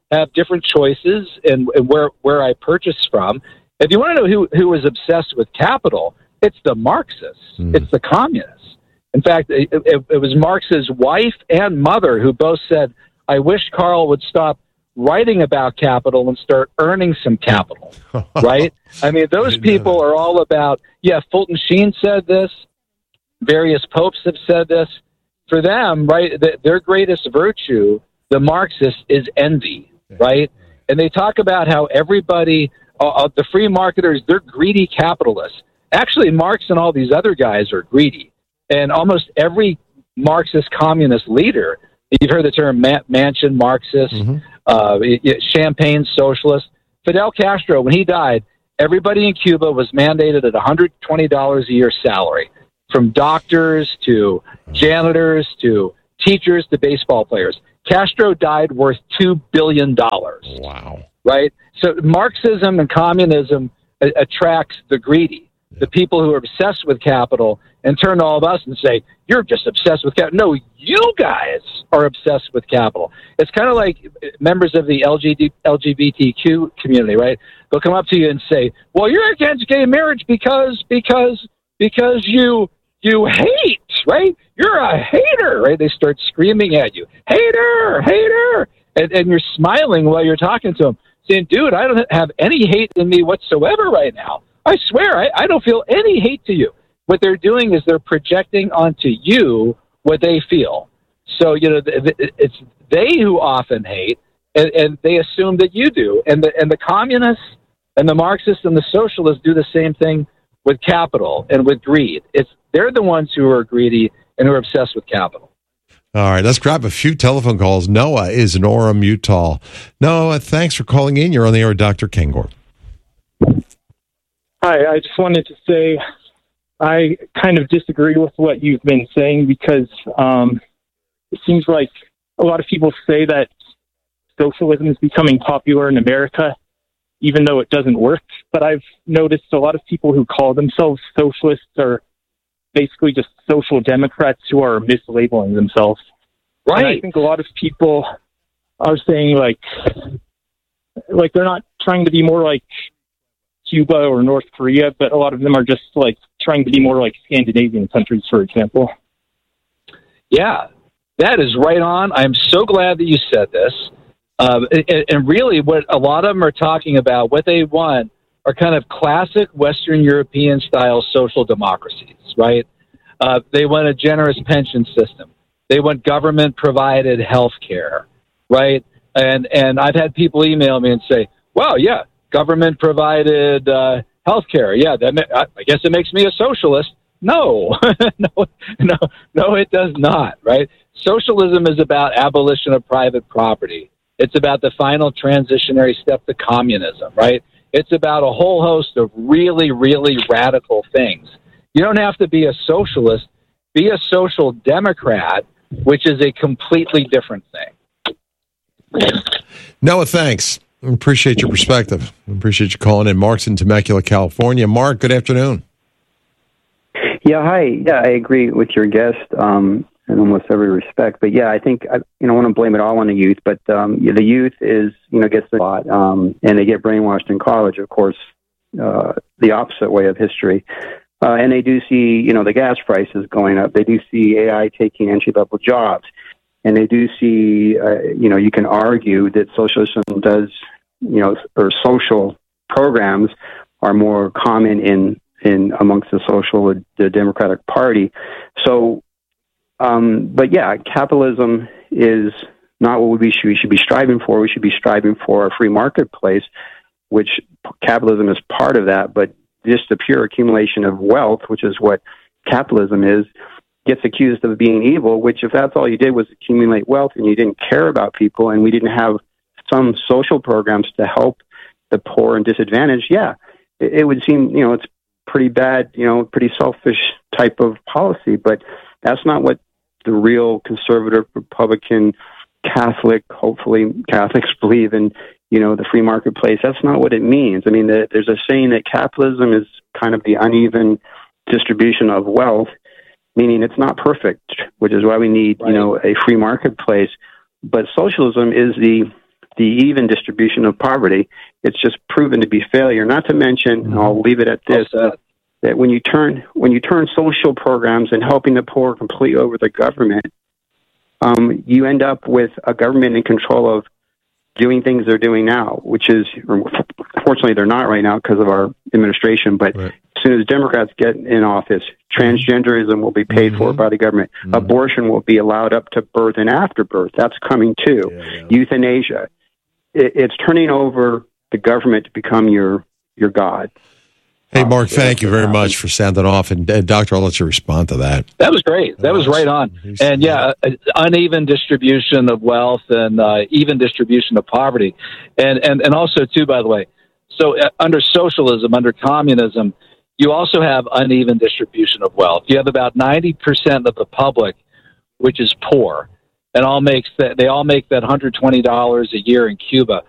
have different choices and where I purchase from. If you want to know who was obsessed with capital, it's the Marxists. It's the communists. In fact, it was Marx's wife and mother who both said, I wish Karl would stop writing about capital and start earning some capital, right? I mean, those people are all about, Fulton Sheen said this, various popes have said this. For them, right, their greatest virtue, the Marxists, is envy, right? And they talk about how everybody, the free marketers, they're greedy capitalists. Actually, Marx and all these other guys are greedy. And almost every Marxist communist leader, you've heard the term Mansion Marxist, Champagne Socialist. Fidel Castro, when he died, everybody in Cuba was mandated at $120 a year salary, from doctors to janitors to teachers to baseball players. Castro died worth $2 billion. Wow. Right? So Marxism and communism attracts the greedy, the people who are obsessed with capital, and turn to all of us and say, you're just obsessed with capital. No, you guys are obsessed with capital. It's kind of like members of the LGBTQ community, right? They'll come up to you and say, well, you're against gay marriage because you hate, right? You're a hater, right? They start screaming at you, hater, hater. And you're smiling while you're talking to them, saying, dude, I don't have any hate in me whatsoever right now. I swear, I don't feel any hate to you. What they're doing is they're projecting onto you what they feel. So, it's they who often hate, and they assume that you do. And the communists and the Marxists and the socialists do the same thing with capital and with greed. They're the ones who are greedy and who are obsessed with capital. All right, let's grab a few telephone calls. Noah is in Orem, Utah. Noah, thanks for calling in. You're on the air with Dr. Kengor. Hi, I just wanted to say I kind of disagree with what you've been saying because it seems like a lot of people say that socialism is becoming popular in America, even though it doesn't work. But I've noticed a lot of people who call themselves socialists are basically just social democrats who are mislabeling themselves. Right. And I think a lot of people are saying like they're not trying to be more like Cuba or North Korea, but a lot of them are just like trying to be more like Scandinavian countries, for example. Yeah, that is right on. I'm so glad that you said this. And really what a lot of them are talking about, what they want are kind of classic Western European style social democracies, right? They want a generous pension system. They want government provided health care, right? And I've had people email me and say, wow, yeah, government provided health care. Yeah, I guess it makes me a socialist. No, no, it does not, right? Socialism is about abolition of private property. It's about the final transitionary step to communism, right? It's about a whole host of really, really radical things. You don't have to be a socialist. Be a social democrat, which is a completely different thing. Noah, thanks. I appreciate your perspective. I appreciate you calling in. Mark's in Temecula, California. Mark, good afternoon. Yeah, hi. Yeah, I agree with your guest in almost every respect. But yeah, I think I want to blame it all on the youth. But the youth gets a lot, and they get brainwashed in college. Of course, the opposite way of history, and they do see the gas prices going up. They do see AI taking entry-level jobs, and they do see you can argue that socialism does or social programs are more common in amongst the Democratic Party. So, but yeah, capitalism is not what we should be striving for. We should be striving for a free marketplace, which capitalism is part of that. But just the pure accumulation of wealth, which is what capitalism is, gets accused of being evil, which if that's all you did was accumulate wealth and you didn't care about people and we didn't have some social programs to help the poor and disadvantaged, yeah, it would seem, it's pretty bad, pretty selfish type of policy, but that's not what the real conservative, Republican, Catholic, hopefully Catholics believe in, the free marketplace. That's not what it means. I mean, there's a saying that capitalism is kind of the uneven distribution of wealth, meaning it's not perfect, which is why we need, a free marketplace. But socialism is the the even distribution of poverty. It's just proven to be failure. Not to mention, and I'll leave it at this, that when you turn social programs and helping the poor completely over the government, you end up with a government in control of doing things they're doing now, which is, fortunately, they're not right now because of our administration, but as soon as Democrats get in office, transgenderism will be paid for by the government. Abortion will be allowed up to birth and after birth. That's coming too. Euthanasia. It's turning over the government to become your God. Hey, Mark, thank you very much for sounding off. And Doctor, I'll let you respond to that. That was great. That was right on. And uneven distribution of wealth and even distribution of poverty. And also, too, by the way, so under socialism, under communism, you also have uneven distribution of wealth. You have about 90% of the public, which is poor, and they all make that $120 a year in Cuba.